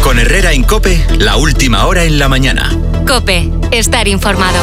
Con Herrera en COPE, la última hora en la mañana. COPE, estar informado.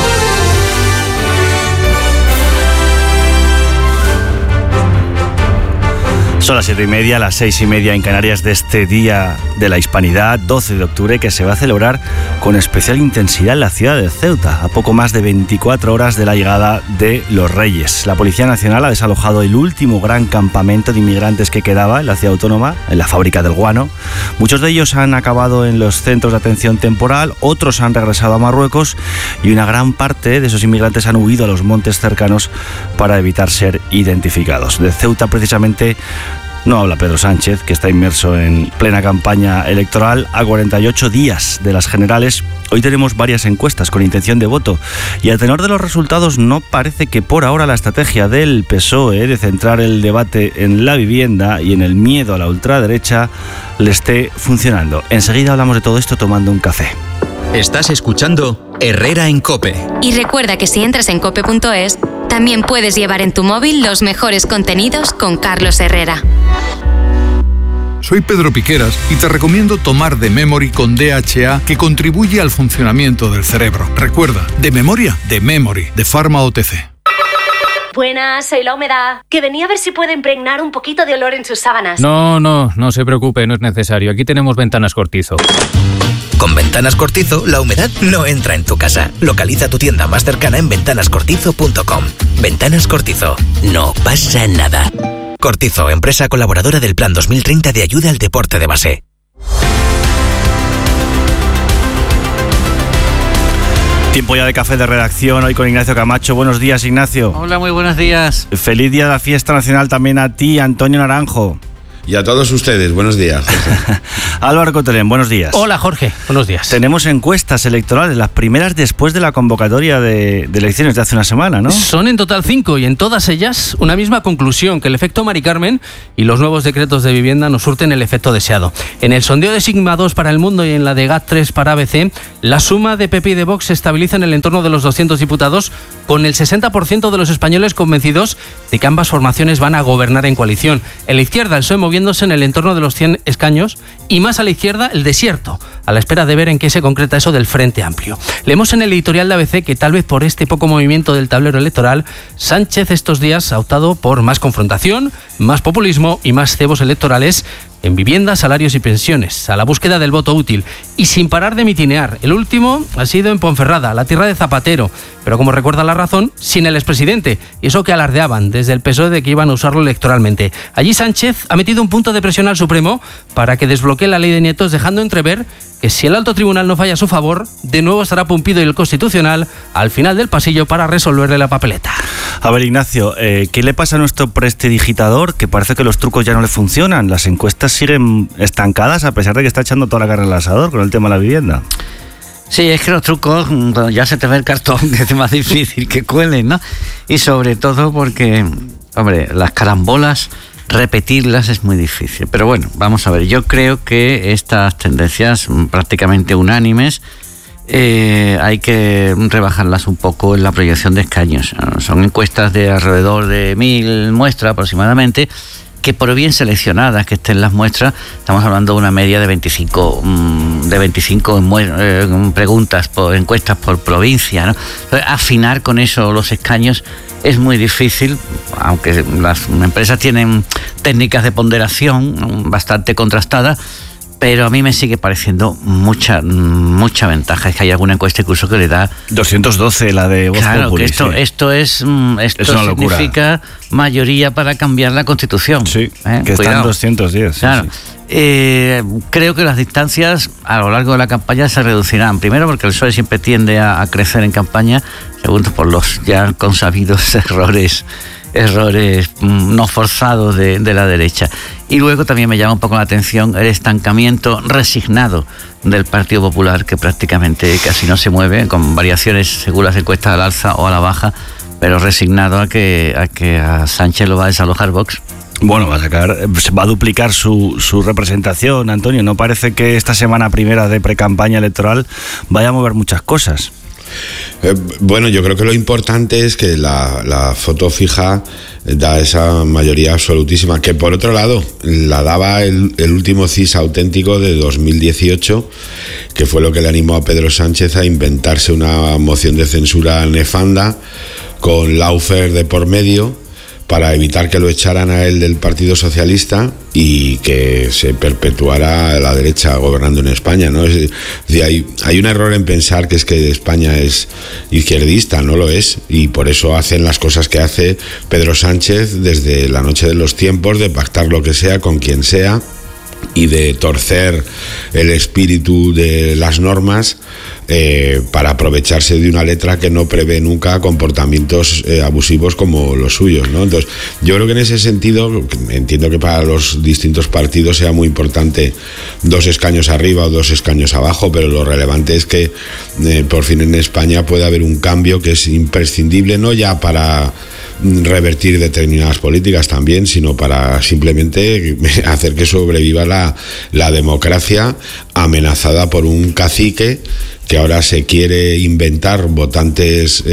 Son las 7:30, las 6:30 en Canarias de este Día de la Hispanidad, 12 de octubre, que se va a celebrar con especial intensidad en la ciudad de Ceuta, a poco más de 24 horas de la llegada de los Reyes. La Policía Nacional ha desalojado el último gran campamento de inmigrantes que quedaba en la ciudad autónoma, en la fábrica del guano. Muchos de ellos han acabado en los centros de atención temporal, otros han regresado a Marruecos y una gran parte de esos inmigrantes han huido a los montes cercanos para evitar ser identificados. De Ceuta, precisamente, no habla Pedro Sánchez, que está inmerso en plena campaña electoral a 48 días de las generales. Hoy tenemos varias encuestas con intención de voto y al tenor de los resultados no parece que por ahora la estrategia del PSOE de centrar el debate en la vivienda y en el miedo a la ultraderecha le esté funcionando. Enseguida hablamos de todo esto tomando un café. Estás escuchando Herrera en COPE. Y recuerda que si entras en cope.es, también puedes llevar en tu móvil los mejores contenidos con Carlos Herrera. Soy Pedro Piqueras y te recomiendo tomar The Memory con DHA, que contribuye al funcionamiento del cerebro. Recuerda, de memoria, The Memory, de Pharma OTC. Buenas, soy La Humedad, que venía a ver si puede impregnar un poquito de olor en sus sábanas. No se preocupe, no es necesario. Aquí tenemos Ventanas Cortizo. Con Ventanas Cortizo, la humedad no entra en tu casa. Localiza tu tienda más cercana en ventanascortizo.com. Ventanas Cortizo, no pasa nada. Cortizo, empresa colaboradora del Plan 2030 de ayuda al deporte de base. Tiempo ya de café de redacción, hoy con Ignacio Camacho. Buenos días, Ignacio. Hola, muy buenos días. Feliz día de la fiesta nacional también a ti, Antonio Naranjo. Y a todos ustedes, buenos días. Álvaro Cotelén, buenos días. Hola, Jorge, buenos días. Tenemos encuestas electorales, las primeras después de la convocatoria de elecciones de hace una semana, ¿no? Son en total 5 y en todas ellas una misma conclusión, que el efecto Mari Carmen y los nuevos decretos de vivienda nos surten el efecto deseado. En el sondeo de Sigma 2 para El Mundo y en la de GAT3 para ABC, la suma de PP y de Vox se estabiliza en el entorno de los 200 diputados, con el 60% de los españoles convencidos de que ambas formaciones van a gobernar en coalición. En la izquierda, el PSOE moviéndose en el entorno de los 100 escaños y más a la izquierda el desierto, a la espera de ver en qué se concreta eso del Frente Amplio. Leemos en el editorial de ABC que tal vez por este poco movimiento del tablero electoral, Sánchez estos días ha optado por más confrontación, más populismo y más cebos electorales en vivienda, salarios y pensiones, a la búsqueda del voto útil y sin parar de mitinear. El último ha sido en Ponferrada, la tierra de Zapatero, pero como recuerda La Razón, sin el expresidente, y eso que alardeaban desde el PSOE de que iban a usarlo electoralmente. Allí Sánchez ha metido un punto de presión al Supremo para que desbloquee la ley de nietos, dejando entrever que si el alto tribunal no falla a su favor, de nuevo estará Pumpido y el Constitucional al final del pasillo para resolverle la papeleta. A ver, Ignacio, ¿qué le pasa a nuestro prestidigitador? Que parece que los trucos ya no le funcionan. Las encuestas siguen estancadas a pesar de que está echando toda la carne al asador con el tema de la vivienda. Sí, es que los trucos, cuando ya se te ve el cartón, es más difícil que cuelen, ¿no? Y sobre todo porque, hombre, las carambolas, repetirlas es muy difícil. Pero bueno, vamos a ver, yo creo que estas tendencias prácticamente unánimes hay que rebajarlas un poco en la proyección de escaños. Son encuestas de alrededor de 1000 muestras aproximadamente, que por bien seleccionadas que estén las muestras, estamos hablando de una media de 25 preguntas por encuestas por provincia, ¿no? Entonces, afinar con eso los escaños es muy difícil, aunque las empresas tienen técnicas de ponderación bastante contrastadas, pero a mí me sigue pareciendo mucha ventaja. Es que hay alguna encuesta incluso que le da 212, la de Voz Populi. Claro, que esto significa mayoría para cambiar la Constitución. Sí, que está en 210. Claro. Sí. Creo que las distancias a lo largo de la campaña se reducirán. Primero porque el PSOE siempre tiende a crecer en campaña. Segundo, por los ya consabidos errores no forzados de la derecha. Y luego también me llama un poco la atención el estancamiento resignado del Partido Popular, que prácticamente casi no se mueve, con variaciones según las encuestas al alza o a la baja, pero resignado a que a Sánchez lo va a desalojar Vox. Bueno, va a duplicar su representación, Antonio. No parece que esta semana primera de precampaña electoral vaya a mover muchas cosas. Bueno, yo creo que lo importante es que la foto fija da esa mayoría absolutísima, que por otro lado la daba el último CIS auténtico de 2018, que fue lo que le animó a Pedro Sánchez a inventarse una moción de censura nefanda con Laufer de por medio, para evitar que lo echaran a él del Partido Socialista y que se perpetuara la derecha gobernando en España, ¿no? Es decir, hay un error en pensar que es que España es izquierdista, no lo es, y por eso hacen las cosas que hace Pedro Sánchez desde la noche de los tiempos, de pactar lo que sea con quien sea y de torcer el espíritu de las normas para aprovecharse de una letra que no prevé nunca comportamientos abusivos como los suyos, ¿no? Entonces, yo creo que en ese sentido, entiendo que para los distintos partidos sea muy importante 2 escaños arriba o 2 escaños abajo, pero lo relevante es que por fin en España puede haber un cambio que es imprescindible, no ya para revertir determinadas políticas también, sino para simplemente hacer que sobreviva la democracia amenazada por un cacique que ahora se quiere inventar votantes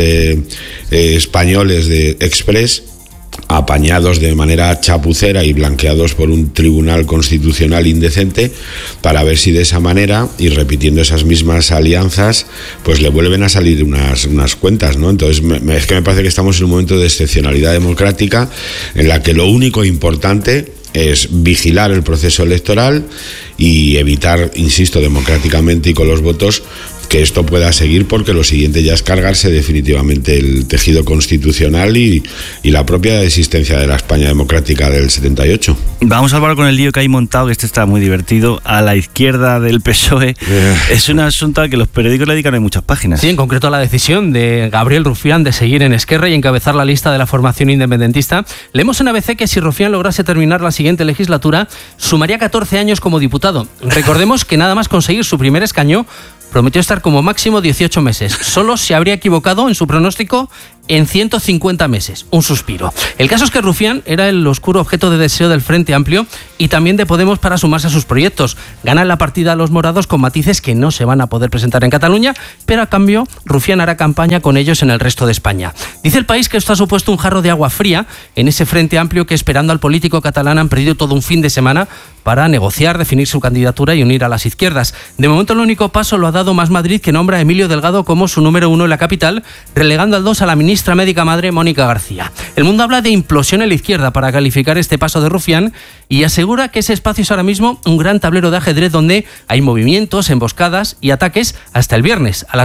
españoles de Express, apañados de manera chapucera y blanqueados por un tribunal constitucional indecente, para ver si de esa manera, y repitiendo esas mismas alianzas, pues le vuelven a salir unas cuentas, ¿no? Entonces es que me parece que estamos en un momento de excepcionalidad democrática en la que lo único importante es vigilar el proceso electoral y evitar, insisto, democráticamente y con los votos, que esto pueda seguir, porque lo siguiente ya es cargarse definitivamente el tejido constitucional y la propia existencia de la España democrática del 78. Vamos, Álvaro, con el lío que hay montado, que está muy divertido. A la izquierda del PSOE es un asunto al que los periódicos le dedican muchas páginas. Sí, en concreto a la decisión de Gabriel Rufián de seguir en Esquerra y encabezar la lista de la formación independentista. Leemos en ABC que si Rufián lograse terminar la siguiente legislatura, sumaría 14 años como diputado. Recordemos que nada más conseguir su primer escaño, prometió estar como máximo 18 meses. Solo se habría equivocado en su pronóstico en 150 meses. Un suspiro. El caso es que Rufián era el oscuro objeto de deseo del Frente Amplio y también de Podemos para sumarse a sus proyectos. Ganan la partida a los morados con matices que no se van a poder presentar en Cataluña, pero a cambio Rufián hará campaña con ellos en el resto de España. Dice El País que esto ha supuesto un jarro de agua fría en ese Frente Amplio que, esperando al político catalán, han perdido todo un fin de semana para negociar, definir su candidatura y unir a las izquierdas. De momento el único paso lo ha dado Más Madrid, que nombra a Emilio Delgado como su número 1 en la capital, relegando al 2 a la ministra médica madre Mónica García. El Mundo habla de implosión en la izquierda para calificar este paso de Rufián y asegura que ese espacio es ahora mismo un gran tablero de ajedrez donde hay movimientos, emboscadas y ataques hasta el viernes a las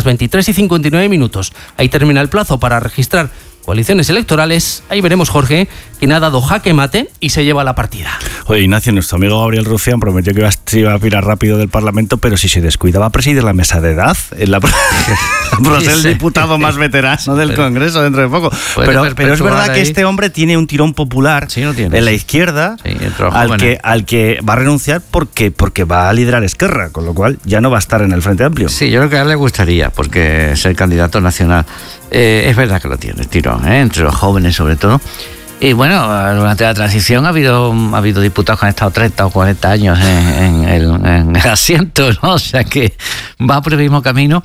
23:59. Ahí termina el plazo para registrar coaliciones electorales. Ahí veremos, Jorge, quien ha dado jaque mate y se lleva la partida. Oye, Ignacio, nuestro amigo Gabriel Rufián prometió que iba a pirar rápido del Parlamento, pero si se descuida va a presidir la mesa de edad por ser el diputado más veterano del Congreso dentro de poco. Pero es verdad que este hombre tiene un tirón popular en la izquierda, al que va a renunciar porque va a liderar Esquerra, con lo cual ya no va a estar en el Frente Amplio. Sí, yo creo que a él le gustaría, porque ser candidato nacional es verdad que lo tiene, el tirón, entre los jóvenes sobre todo. Y bueno, durante la transición ha habido diputados que han estado 30 o 40 años en el asiento, ¿no? O sea que va por el mismo camino.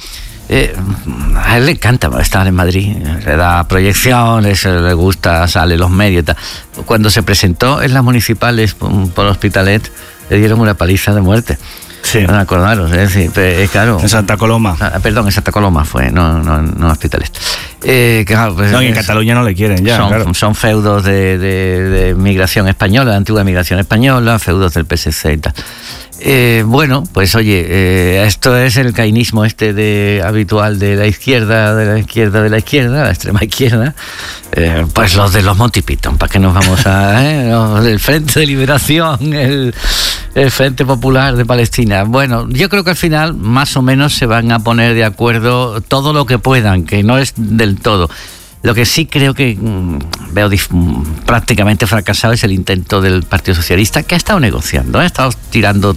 A él le encanta estar en Madrid, le da proyecciones, le gusta, sale los medios y tal. Cuando se presentó en las municipales por Hospitalet, le dieron una paliza de muerte. Sí. No acordaros, es decir, claro. En Santa Coloma. Perdón, en Santa Coloma fue, no Hospitalet. Claro, pues no, y en Cataluña no le quieren ya. Son feudos de migración española, de antigua migración española, feudos del PSC y tal. Bueno, pues oye, esto es el cainismo habitual de la izquierda, la extrema izquierda, pues los de los Monty Python, ¿para qué nos vamos los del Frente de Liberación, el Frente Popular de Palestina? Bueno, yo creo que al final más o menos se van a poner de acuerdo todo lo que puedan, que no es del todo. Lo que sí creo que veo prácticamente fracasado es el intento del Partido Socialista, que ha estado negociando, ha estado tirando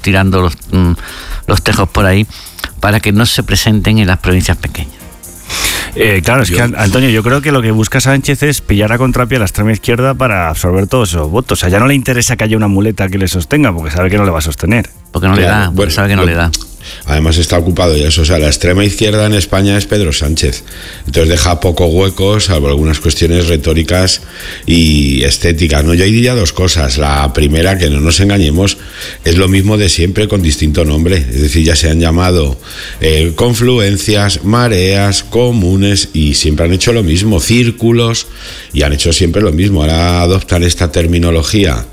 los tejos por ahí para que no se presenten en las provincias pequeñas. Claro, es que, Antonio, yo creo que lo que busca Sánchez es pillar a contrapié a la extrema izquierda para absorber todos esos votos. O sea, ya no le interesa que haya una muleta que le sostenga, porque sabe que no le va a sostener. Porque no le da, porque sabe que no le da. Además está ocupado ya eso, o sea, la extrema izquierda en España es Pedro Sánchez. Entonces deja poco hueco, salvo algunas cuestiones retóricas y estéticas, ¿no? Yo diría dos cosas. La primera, que no nos engañemos, es lo mismo de siempre con distinto nombre. Es decir, ya se han llamado confluencias, mareas, comunes, y siempre han hecho lo mismo, círculos, y han hecho siempre lo mismo. Ahora adoptan esta terminología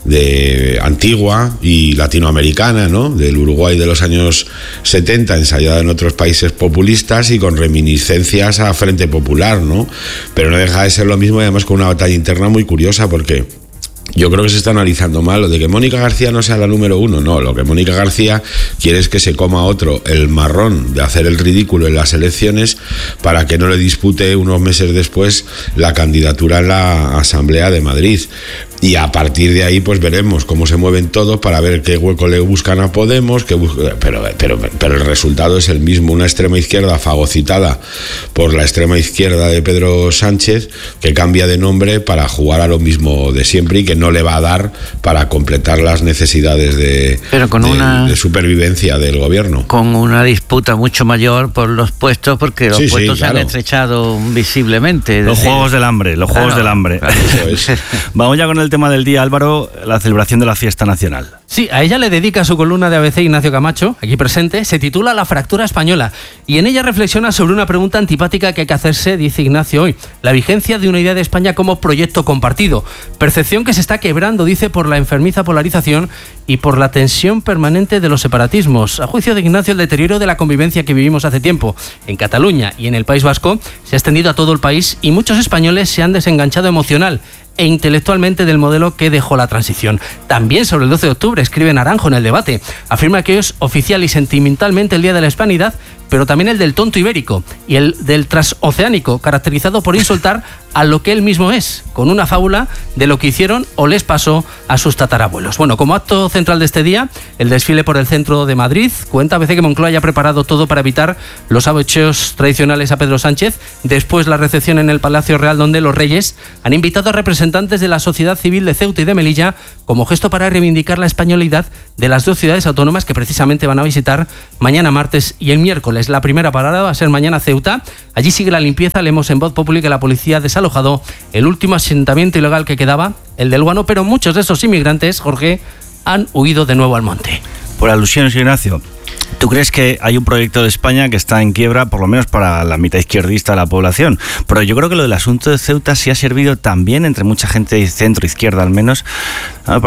de antigua y latinoamericana, ¿no? Del Uruguay de los años 70, ensayada en otros países populistas y con reminiscencias a Frente Popular, ¿no? Pero no deja de ser lo mismo, y además con una batalla interna muy curiosa, porque yo creo que se está analizando mal lo de que Mónica García no sea la número uno. No, lo que Mónica García quiere es que se coma otro el marrón de hacer el ridículo en las elecciones para que no le dispute unos meses después la candidatura en la Asamblea de Madrid. Y a partir de ahí pues veremos cómo se mueven todos para ver qué hueco le buscan a Podemos, pero el resultado es el mismo, una extrema izquierda fagocitada por la extrema izquierda de Pedro Sánchez, que cambia de nombre para jugar a lo mismo de siempre y que no le va a dar para completar las necesidades de supervivencia del gobierno. Con una disputa mucho mayor por los puestos, porque los puestos se han estrechado visiblemente. Los juegos del hambre, juegos del hambre. Claro, eso es. Vamos ya con el tema del día, Álvaro, la celebración de la fiesta nacional. Sí, a ella le dedica su columna de ABC Ignacio Camacho, aquí presente. Se titula La fractura española, y en ella reflexiona sobre una pregunta antipática que hay que hacerse, dice Ignacio hoy: la vigencia de una idea de España como proyecto compartido. Percepción que se está quebrando, dice, por la enfermiza polarización y por la tensión permanente de los separatismos. A juicio de Ignacio, el deterioro de la convivencia que vivimos hace tiempo en Cataluña y en el País Vasco se ha extendido a todo el país, y muchos españoles se han desenganchado emocional e intelectualmente del modelo que dejó la transición. También sobre el 12 de octubre escribe Naranjo en El Debate. Afirma que es oficial y sentimentalmente el Día de la Hispanidad, pero también el del tonto ibérico y el del transoceánico, caracterizado por insultar a lo que él mismo es, con una fábula de lo que hicieron o les pasó a sus tatarabuelos. Bueno, como acto central de este día, el desfile por el centro de Madrid. Cuenta ABC que Moncloa ya ha preparado todo para evitar los abucheos tradicionales a Pedro Sánchez. Después la recepción en el Palacio Real, donde los Reyes han invitado a representantes de la sociedad civil de Ceuta y de Melilla como gesto para reivindicar la españolidad de las dos ciudades autónomas que precisamente van a visitar mañana martes y el miércoles. La primera parada va a ser mañana Ceuta. Allí sigue la limpieza. Leemos en Voz Populi que la policía ha desalojado el último asentamiento ilegal que quedaba, el del Guano, pero muchos de esos inmigrantes, Jorge, han huido de nuevo al monte. Por alusiones, Ignacio, ¿tú crees que hay un proyecto de España que está en quiebra, por lo menos para la mitad izquierdista de la población? Pero yo creo que lo del asunto de Ceuta sí ha servido también, entre mucha gente de centro-izquierda al menos, ¿no?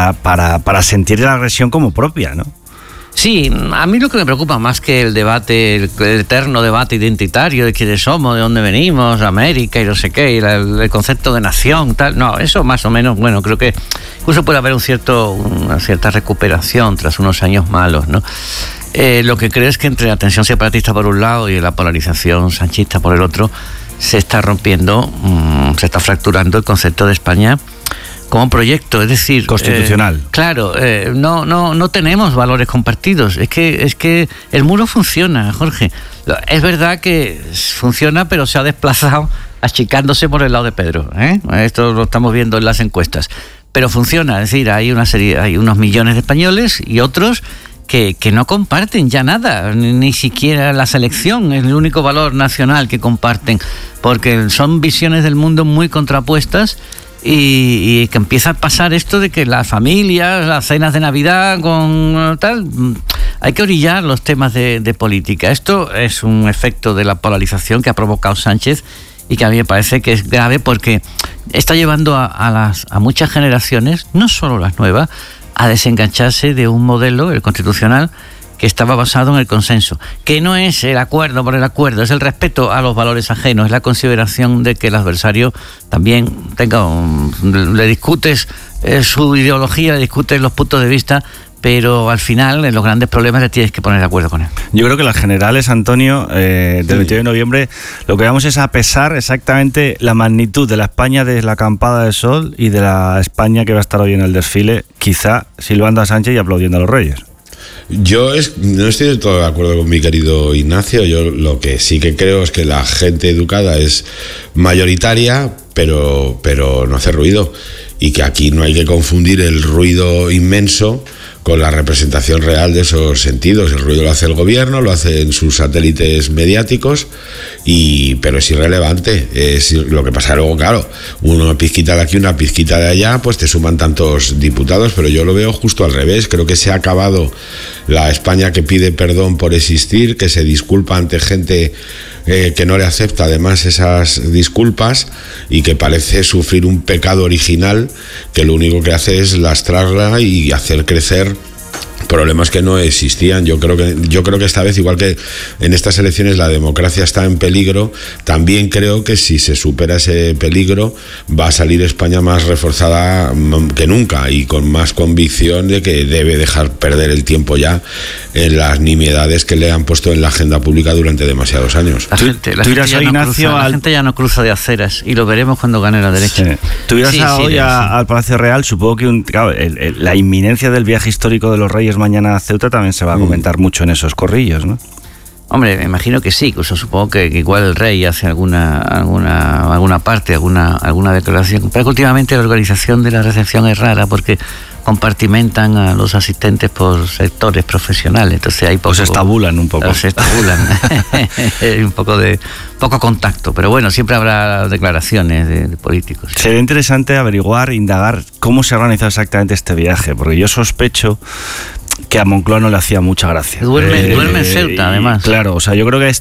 para sentir la agresión como propia, ¿no? Sí, a mí lo que me preocupa más que el debate, el eterno debate identitario de quiénes somos, de dónde venimos, América y no sé qué, y el concepto de nación, tal, no, eso más o menos, bueno, creo que incluso puede haber una cierta recuperación tras unos años malos, ¿no? Lo que creo es que entre la tensión separatista por un lado y la polarización sanchista por el otro, se está rompiendo, se está fracturando el concepto de España como proyecto, es decir, constitucional. Claro, no tenemos valores compartidos. Es que el muro funciona, Jorge. Es verdad que funciona, pero se ha desplazado achicándose por el lado de Pedro, ¿eh? Esto lo estamos viendo en las encuestas. Pero funciona, es decir, hay unos millones de españoles y otros que no comparten ya nada, ni siquiera la selección es el único valor nacional que comparten, porque son visiones del mundo muy contrapuestas. Y que empieza a pasar esto de que las familias, las cenas de Navidad con tal, hay que orillar los temas de política. Esto es un efecto de la polarización que ha provocado Sánchez y que a mí me parece que es grave porque está llevando a muchas generaciones, no solo las nuevas, a desengancharse de un modelo, el constitucional, que estaba basado en el consenso, que no es el acuerdo por el acuerdo, es el respeto a los valores ajenos, es la consideración de que el adversario también le discutes su ideología, le discutes los puntos de vista, pero al final en los grandes problemas le tienes que poner de acuerdo con él. Yo creo que las generales, Antonio, del 22 de noviembre, lo que vamos es a pesar exactamente la magnitud de la España de la acampada de sol y de la España que va a estar hoy en el desfile, quizá silbando a Sánchez y aplaudiendo a los Reyes. Yo no estoy del todo de acuerdo con mi querido Ignacio. Yo lo que sí que creo es que la gente educada es mayoritaria, pero no hace ruido, y que aquí no hay que confundir el ruido inmenso con la representación real de esos sentidos. El ruido lo hace el gobierno, lo hacen sus satélites mediáticos, pero es irrelevante. Es lo que pasa luego, claro, una pizquita de aquí, una pizquita de allá, pues te suman tantos diputados, pero yo lo veo justo al revés. Creo que se ha acabado la España que pide perdón por existir, que se disculpa ante gente que no le acepta además esas disculpas y que parece sufrir un pecado original que lo único que hace es lastrarla y hacer crecer problemas que no existían. Yo creo que esta vez, igual que en estas elecciones la democracia está en peligro, también creo que si se supera ese peligro va a salir España más reforzada que nunca y con más convicción de que debe dejar perder el tiempo ya en las nimiedades que le han puesto en la agenda pública durante demasiados años. La gente ya no cruza de aceras y lo veremos cuando gane la derecha. Sí. Tú irás hoy al Palacio Real, supongo que la inminencia del viaje histórico de los Reyes mañana a Ceuta también se va a comentar mucho en esos corrillos, ¿no? Hombre, me imagino que sí, incluso supongo que igual el rey hace alguna parte, alguna declaración, pero últimamente la organización de la recepción es rara porque compartimentan a los asistentes por sectores profesionales, entonces hay poco, se estabulan un poco. Se estabulan. Un poco contacto, pero bueno, siempre habrá declaraciones de políticos. Sería interesante averiguar, indagar cómo se ha organizado exactamente este viaje, porque yo sospecho que a Moncloa no le hacía mucha gracia. Duerme en Ceuta, además. Claro, o sea, yo creo que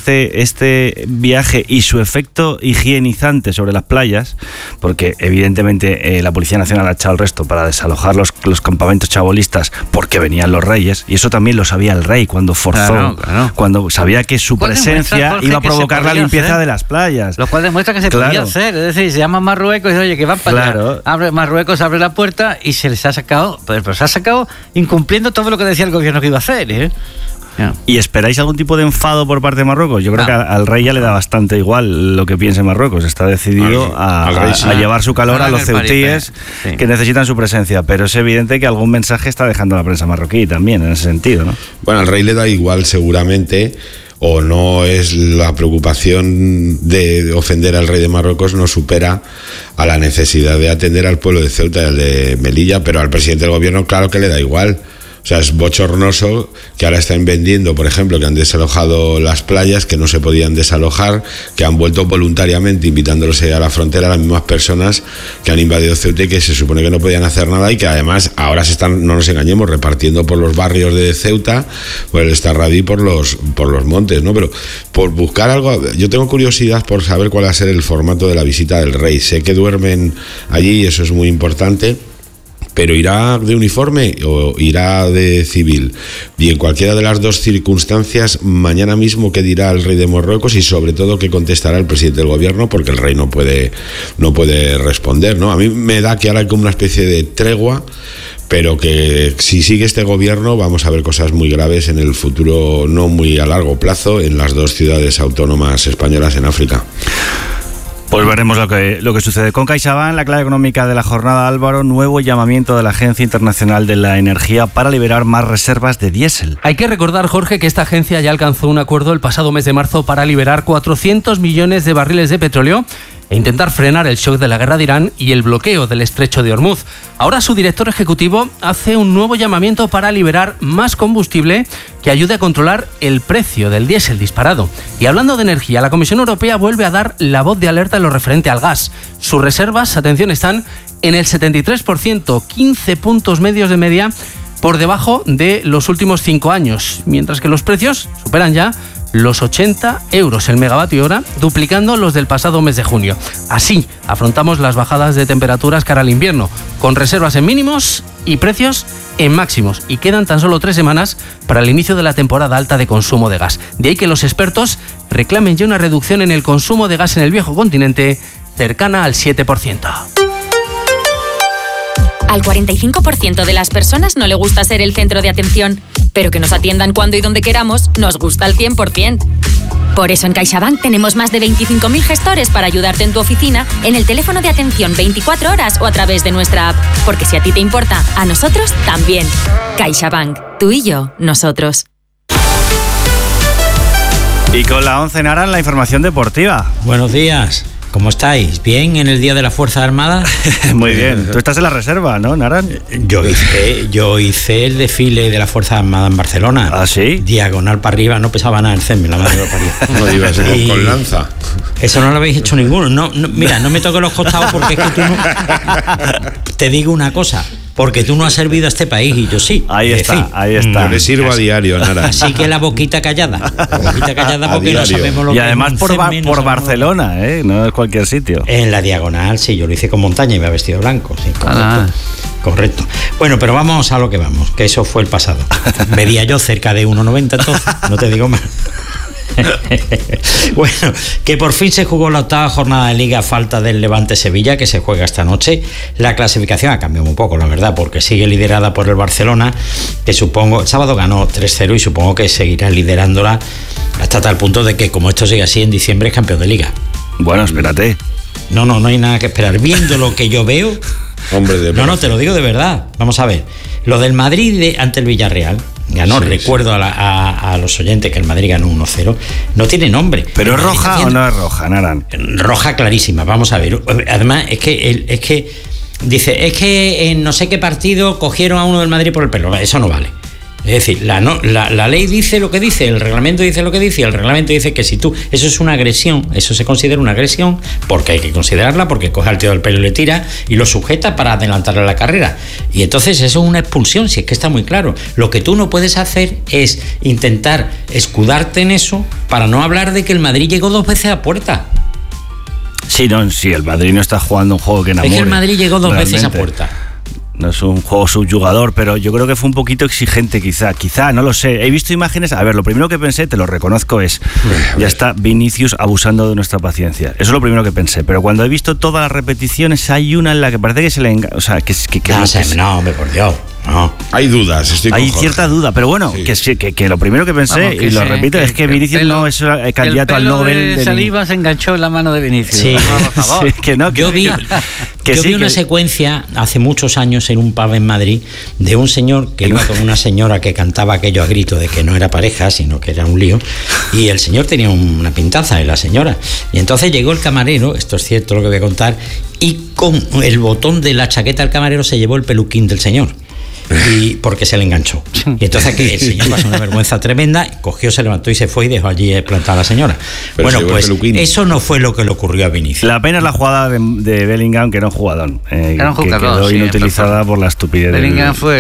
este viaje y su efecto higienizante sobre las playas, porque evidentemente la Policía Nacional ha echado el resto para desalojar los campamentos chabolistas porque venían los reyes, y eso también lo sabía el rey cuando forzó, claro. Cuando sabía que su presencia, Jorge, iba a provocar la limpieza de las playas. Lo cual demuestra que se podía hacer, es decir, se llama Marruecos y dice, oye, que van para allá. Marruecos abre la puerta y se les ha sacado, pero se ha sacado incumpliendo todo lo que decía el gobierno que iba a hacer, ¿eh? ¿Y esperáis algún tipo de enfado por parte de Marruecos? Yo creo que al rey ya le da bastante igual lo que piense Marruecos. Está decidido a llevar su calor a los ceutíes que necesitan su presencia, pero es evidente que algún mensaje está dejando la prensa marroquí también en ese sentido, ¿no? Bueno, al rey le da igual seguramente, o no es la preocupación de ofender al rey de Marruecos, no supera a la necesidad de atender al pueblo de Ceuta y al de Melilla, pero al presidente del gobierno claro que le da igual. O sea, es bochornoso que ahora están vendiendo, por ejemplo, que han desalojado las playas, que no se podían desalojar, que han vuelto voluntariamente invitándolos a la frontera a las mismas personas que han invadido Ceuta y que se supone que no podían hacer nada y que además ahora se están, no nos engañemos, repartiendo por los barrios de Ceuta, por el Estarradí, por los montes, ¿no? Pero por buscar algo, yo tengo curiosidad por saber cuál va a ser el formato de la visita del rey. Sé que duermen allí y eso es muy importante, pero irá de uniforme o irá de civil. Y en cualquiera de las dos circunstancias, mañana mismo qué dirá el rey de Marruecos y sobre todo qué contestará el presidente del gobierno, porque el rey no puede responder, ¿no? A mí me da que ahora hay como una especie de tregua, pero que si sigue este gobierno vamos a ver cosas muy graves en el futuro, no muy a largo plazo, en las dos ciudades autónomas españolas en África. Pues veremos lo que sucede. Con CaixaBank, la clave económica de la jornada, Álvaro, nuevo llamamiento de la Agencia Internacional de la Energía para liberar más reservas de diésel. Hay que recordar, Jorge, que esta agencia ya alcanzó un acuerdo el pasado mes de marzo para liberar 400 millones de barriles de petróleo e intentar frenar el shock de la guerra de Irán y el bloqueo del estrecho de Hormuz. Ahora su director ejecutivo hace un nuevo llamamiento para liberar más combustible que ayude a controlar el precio del diésel disparado. Y hablando de energía, la Comisión Europea vuelve a dar la voz de alerta en lo referente al gas. Sus reservas, atención, están en el 73%, 15 puntos medios de media por debajo de los últimos 5 años, mientras que los precios superan ya los 80 euros el megavatio hora, duplicando los del pasado mes de junio. Así afrontamos las bajadas de temperaturas cara al invierno, con reservas en mínimos y precios en máximos. Y quedan tan solo 3 semanas para el inicio de la temporada alta de consumo de gas. De ahí que los expertos reclamen ya una reducción en el consumo de gas en el viejo continente cercana al 7%. Al 45% de las personas no le gusta ser el centro de atención, pero que nos atiendan cuando y donde queramos nos gusta al 100%. Por eso en CaixaBank tenemos más de 25.000 gestores para ayudarte en tu oficina, en el teléfono de atención 24 horas o a través de nuestra app. Porque si a ti te importa, a nosotros también. CaixaBank. Tú y yo, nosotros. Y con la 11 Nara en la información deportiva. Buenos días. ¿Cómo estáis? ¿Bien en el Día de las Fuerzas Armadas? Muy bien. Tú estás en la reserva, ¿no, Naran? Yo hice el desfile de las Fuerzas Armadas en Barcelona. ¿Ah, sí? Diagonal para arriba, no pesaba nada el CEM, la madre de París. No ibas con lanza. Eso no lo habéis hecho ninguno. No, mira, no me toques los costados porque es que tú no... Te digo una cosa, porque tú no has servido a este país y yo sí. Ahí está. Yo le sirvo a diario, Nara. Así que la boquita callada. Porque no sabemos lo que y además por Barcelona, no es cualquier sitio. En la diagonal, sí, yo lo hice con montaña y me he vestido blanco, sí, correcto. Bueno, pero vamos a lo que vamos, que eso fue el pasado. Medía yo cerca de 1,90 entonces, no te digo más. Bueno, que por fin se jugó la octava jornada de Liga a falta del Levante Sevilla, que se juega esta noche. La clasificación ha cambiado un poco, la verdad, porque sigue liderada por el Barcelona, que supongo, el sábado ganó 3-0 y supongo que seguirá liderándola hasta tal punto de que, como esto sigue así, en diciembre es campeón de Liga. Bueno, espérate. No hay nada que esperar. Viendo lo que yo veo... No, te lo digo de verdad. Vamos a ver. Lo del Madrid ante el Villarreal ganó, recuerdo a los oyentes que el Madrid ganó 1-0, no tiene nombre. ¿Pero es roja o no es roja, Naran? Roja clarísima, vamos a ver. Además, es que dice, es que en no sé qué partido cogieron a uno del Madrid por el pelo. Eso no vale. Es decir, la ley dice lo que dice, el reglamento dice lo que dice, y el reglamento dice que si tú... Eso es una agresión, eso se considera una agresión, porque hay que considerarla, porque coge al tío del pelo y le tira y lo sujeta para adelantarle la carrera. Y entonces eso es una expulsión, si es que está muy claro. Lo que tú no puedes hacer es intentar escudarte en eso para no hablar de que el Madrid llegó 2 veces a puerta. Sí, el Madrid no está jugando un juego que enamore. Es que el Madrid llegó 2 veces a puerta. No es un juego subyugador, pero yo creo que fue un poquito exigente quizá, no lo sé. He visto imágenes, a ver, lo primero que pensé, te lo reconozco, es ya está Vinicius abusando de nuestra paciencia. Eso es lo primero que pensé, pero cuando he visto todas las repeticiones hay una en la que parece que se le engaña, o sea, no, hombre, por Dios. No. Hay dudas, hay cierta duda, pero bueno, sí. que lo primero que pensé, y lo repito, es que Vinicius no es candidato al Nobel. De Saliba se enganchó en la mano de Vinicius. Sí, por favor. Sí, yo vi una secuencia hace muchos años en un pub en Madrid de un señor que iba con una señora que cantaba aquello a grito de que no era pareja, sino que era un lío, y el señor tenía una pintaza de la señora. Y entonces llegó el camarero, esto es cierto lo que voy a contar, y con el botón de la chaqueta del camarero se llevó el peluquín del señor. Y porque se le enganchó. Y entonces el señor pasó una vergüenza tremenda, cogió, se levantó y se fue y dejó allí plantada a la señora. Pero bueno, pues eso no fue lo que le ocurrió a Vinicius. La pena es la jugada de Bellingham, que era un jugadón, que quedó inutilizada por la estupidez. Bellingham fue